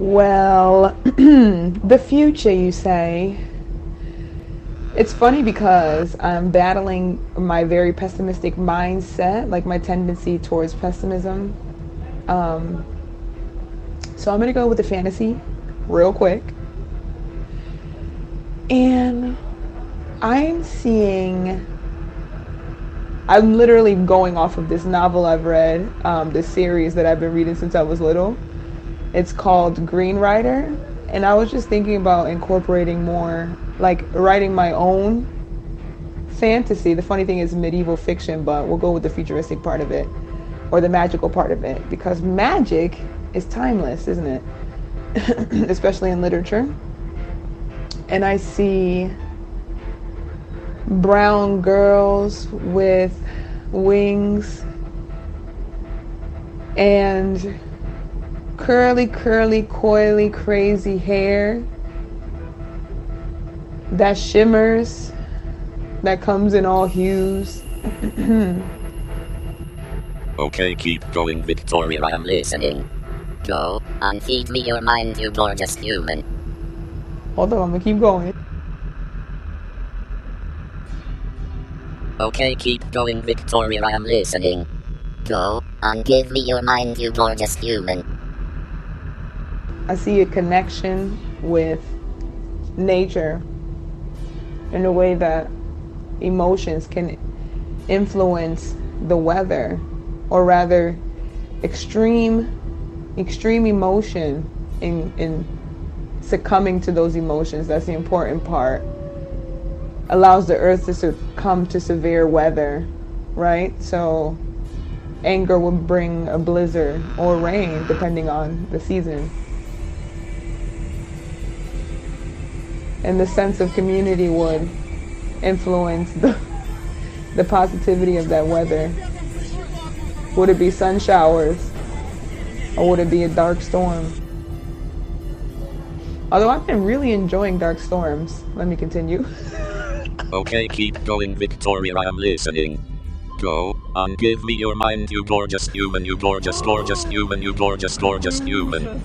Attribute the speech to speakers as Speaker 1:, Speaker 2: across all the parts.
Speaker 1: Well, the future, you say. It's funny because I'm battling my very pessimistic mindset, like my tendency towards pessimism. Um, so I'm gonna go with the fantasy real quick. And I'm seeing, I'm literally going off of this novel I've read, this series that I've been reading since I was little. It's called Green Rider. And I was just thinking about incorporating more, like writing my own fantasy. The funny thing is medieval fiction, but we'll go with the futuristic part of it or the magical part of it because magic is timeless, isn't it? Especially in literature. And I see brown girls with wings and curly, coily, crazy hair that shimmers, that comes in all hues.
Speaker 2: Okay, keep going, Victoria, I am listening. Go and feed me your mind, you gorgeous human.
Speaker 1: Hold on, I'm gonna keep going.
Speaker 2: Okay, keep going, Victoria, I am listening. Go and give me your mind, you gorgeous human.
Speaker 1: I see a connection with nature in a way that emotions can influence the weather, or rather extreme emotion in succumbing to those emotions. That's the important part. Allows the earth to succumb to severe weather, right? So anger will bring a blizzard or rain depending on the season. And the sense of community would influence the positivity of that weather. Would it be sun showers or would it be a dark storm? Although I've been really enjoying dark storms. Let me continue.
Speaker 2: Okay, keep going, Victoria, I am listening. Go and give me your mind, you gorgeous human, you gorgeous human, you gorgeous human.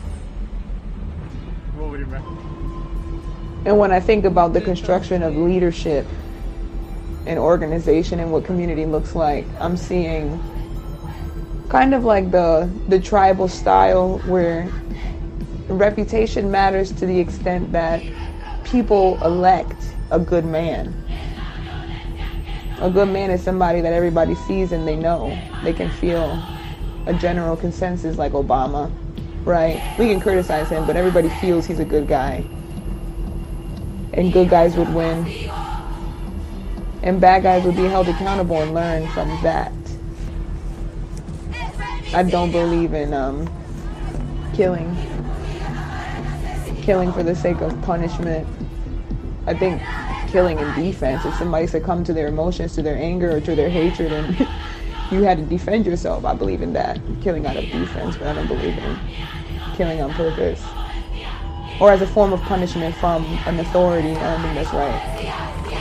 Speaker 1: And when I think about the construction of leadership and organization and what community looks like, I'm seeing kind of like the tribal style where reputation matters to the extent that people elect a good man. A good man is somebody that everybody sees and they know. They can feel a general consensus like Obama, right? We can criticize him, but everybody feels he's a good guy. And good guys would win. And bad guys would be held accountable and learn from that. I don't believe in killing for the sake of punishment. I think killing in defense, if somebody succumbed to their emotions, to their anger, or to their hatred, and you had to defend yourself, I believe in that. Killing out of defense, but I don't believe in killing on purpose. Or as a form of punishment from an authority. I don't think that's right.